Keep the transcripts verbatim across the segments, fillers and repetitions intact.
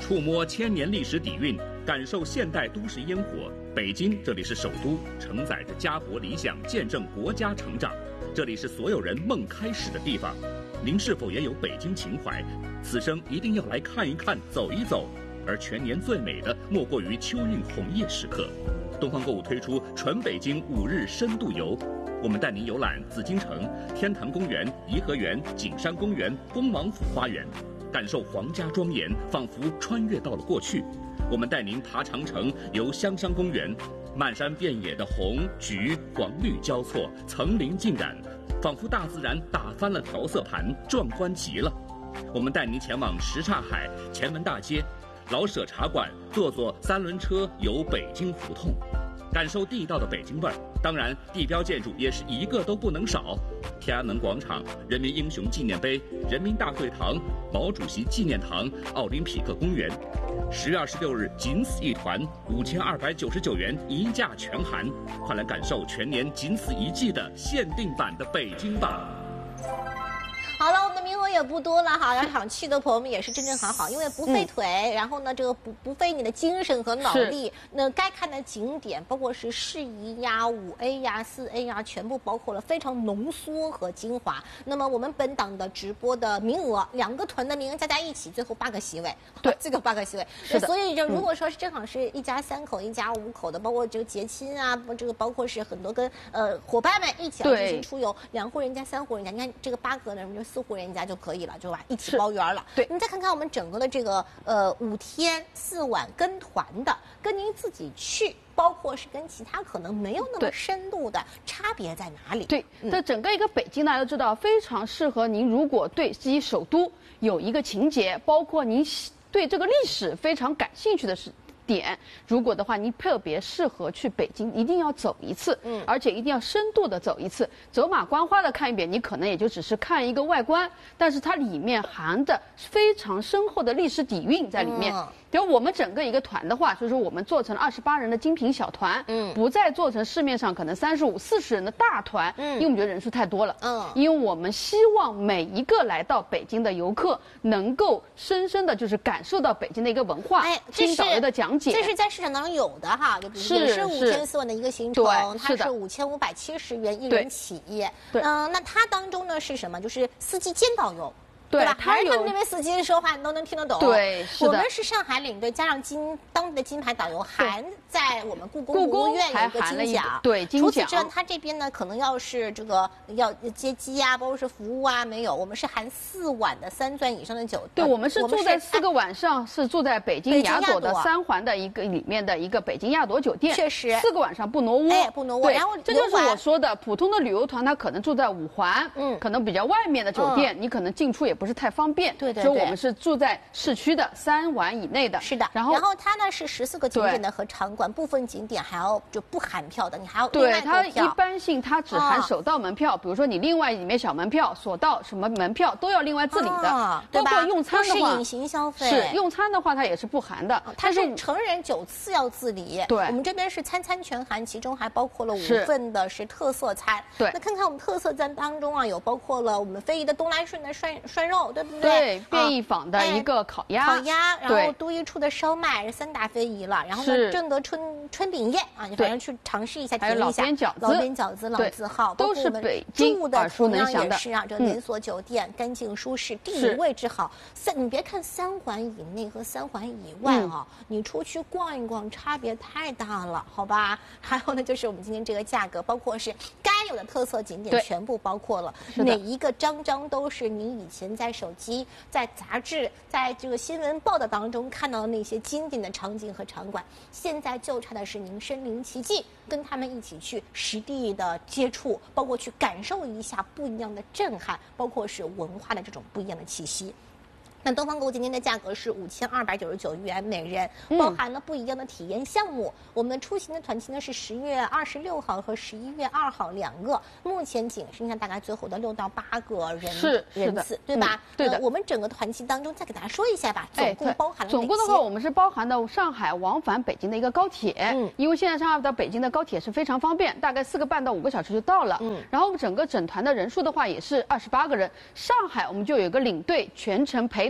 触摸千年历史底蕴，感受现代都市烟火。北京，这里是首都，承载着家国理想，见证国家成长。这里是所有人梦开始的地方。您是否也有北京情怀？此生一定要来看一看，走一走。而全年最美的，莫过于秋韵红叶时刻。东方购物推出纯北京五日深度游，我们带您游览紫禁城、天坛公园、颐和园、景山公园、恭王府花园，感受皇家庄严，仿佛穿越到了过去。我们带您爬长城，游香山公园，漫山遍野的红、橘、黄、绿交错，层林尽染，仿佛大自然打翻了调色盘，壮观极了。我们带您前往什刹海、前门大街、老舍茶馆，坐坐三轮车游北京胡同，感受地道的北京味儿。当然，地标建筑也是一个都不能少。天安门广场、人民英雄纪念碑、人民大会堂、毛主席纪念堂、奥林匹克公园。十月二十六日，仅此一团，五千二百九十九元一价全含，快来感受全年仅此一季的限定版的北京吧！ 好了，我们的名额也不多了哈，要想去的朋友们也是正正好好，因为不费腿，嗯、然后呢，这个不不费你的精神和脑力。那该看的景点，包括是适宜呀、五 A 呀、四 A 呀，全部包括了，非常浓缩和精华。那么我们本档的直播的名额，两个团的名额加在一起，最后八个席位。 对， 这个八个席位。 是的。 所以就如果说是正好是一家三口、一家五口的，包括这个结亲啊，这个包括是很多跟呃伙伴们一起要进行出游，两户人家、三户人家，你看这个八个人就四户人家就可以了，就吧，一起包圆了。 对， 你再看看我们整个的这个呃五天四晚跟团的，跟您自己去，包括是跟其他可能没有那么深度的差别在哪里？ 对，这、嗯、整个一个北京呢，要知道非常适合您。如果对自己首都有一个情节，包括您对这个历史非常感兴趣的是。点，如果的话，你特别适合去北京，一定要走一次，嗯，而且一定要深度的走一次，走马观花的看一遍，你可能也就只是看一个外观，但是它里面含着非常深厚的历史底蕴在里面。嗯比如我们整个一个团的话，就是我们做成了二十八人的精品小团，嗯，不再做成市面上可能三十五、四十人的大团，嗯，因为我们觉得人数太多了，嗯，因为我们希望每一个来到北京的游客能够深深的就是感受到北京的一个文化，哎，听导游的讲解， 这是在市场当中有的哈，就比如也是五天四晚的一个行程，它是五千五百七十元一人起，对，嗯，那它当中呢是什么？就是司机兼导游。对吧？还是他们那边司机说话你都能听得懂。 对，是的。 我们是上海领队加上金当地的金牌导游，含在我们故宫博物院有一个金奖。 对，金奖。 除此之外，他这边呢可能要是这个要接机啊，包括是服务啊，没有。我们是含四晚的三钻以上的酒店。 对，我们是住在四个晚上，是住在北京亚朵的三环的一个里面的一个北京亚朵酒店。 确实， 四个晚上不挪窝。 哎，不挪窝。然后这就是我说的，普通的旅游团他可能住在五环，嗯，可能比较外面的酒店，你可能进出也不是太方便。 对对对， 所以我们是住在市区的三晚以内的。 是的， 然后然后它呢是十四个景点的和场馆，部分景点还要就不含票的，你还要另外购票。 对，它一般性它只含首道门票，哦、比如说你另外里面小门票、索道什么门票都要另外自理的，哦、包括用餐的话是隐形消费。 是用餐的话它也是不含的，哦、 它是成人九次要自理。 对， 我们这边是餐餐全含，其中还包括了五份的是特色餐。 对， 那看看我们特色餐当中啊，有包括了我们非遗的东来顺的涮涮肉，对不对？ 对。对，便宜坊的一个烤鸭， 烤鸭，然后都一处的烧麦，是三大非遗了。然后呢，正德春春饼宴啊，你反正去尝试一下，体验一下。 老边饺子， 老边饺子，老字号， 都是北京住的同样也是啊，这个连锁酒店，干净舒适，地理位置好。三，你别看三环以内和三环以外啊，你出去逛一逛，差别太大了，好吧？还有呢，就是我们今天这个价格，包括是该有的特色景点，全部包括了，每一个张张都是您以前在手机。在杂志，在这个新闻报道当中看到的那些经典的场景和场馆，现在就差的是您身临其境，跟他们一起去实地的接触，包括去感受一下不一样的震撼，包括是文化的这种不一样的气息。那东方购物今天的价格是五千二百九十九元每人，包含了不一样的体验项目。嗯、我们出行的团期呢是十月二十六号和十一月二号两个，目前仅剩下大概最后的六到八个人是人次，对吧？ 嗯、对的、 呃。我们整个团期当中再给大家说一下吧，总共包含了哪些？ 总共的话，我们是包含的上海往返北京的一个高铁，嗯，因为现在上海到北京的高铁是非常方便，大概四个半到五个小时就到了，嗯。然后我们整个整团的人数的话也是二十八个人，上海我们就有一个领队全程陪。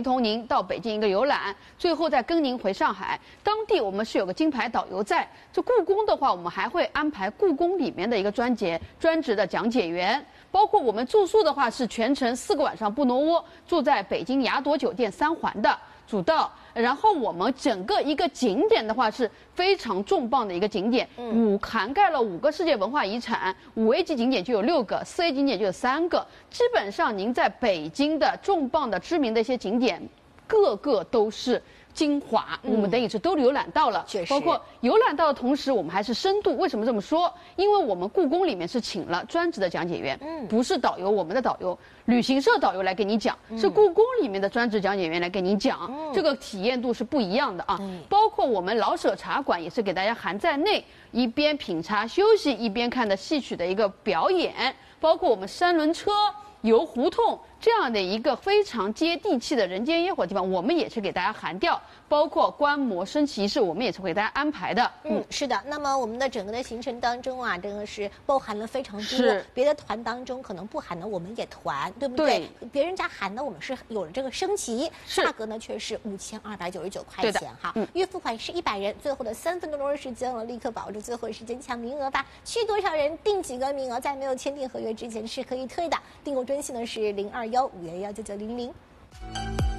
陪同您到北京一个游览，最后再跟您回上海。当地我们是有个金牌导游在。这故宫的话，我们还会安排故宫里面的一个专节专职的讲解员。包括我们住宿的话，是全程四个晚上不挪窝，住在北京雅朵酒店三环的主道。然后我们整个一个景点的话是非常重磅的一个景点，五涵盖了五个世界文化遗产，五 A 级景点就有六个，四 A 景点就有三个。基本上您在北京的重磅的知名的一些景点，个个都是精华，我们等于是都浏览到了， 确实包括游览到的同时，我们还是深度。为什么这么说？因为我们故宫里面是请了专职的讲解员，嗯，不是导游，我们的导游，旅行社导游来给你讲，是故宫里面的专职讲解员来给你讲，嗯、这个体验度是不一样的啊。嗯、包括我们老舍茶馆也是给大家含在内，一边品茶休息，一边看的戏曲的一个表演，包括我们三轮车、游胡同。这样的一个非常接地气的人间烟火地方，我们也是给大家含掉，包括观摩升旗仪式，我们也是会给大家安排的。 嗯，是的。那么我们的整个的行程当中啊，真的是包含了非常多。 是别的团当中可能不含的，我们也团，对不对？ 对。 别人家含的，我们是有了这个升旗，价格呢却是五千二百九十九块钱哈。嗯。预付款是一百人，最后的三分多钟的时间了，立刻把握住最后的时间抢名额吧！去多少人定几个名额，在没有签订合约之前是可以退的。订购专线呢是零二幺五幺幺九九零零。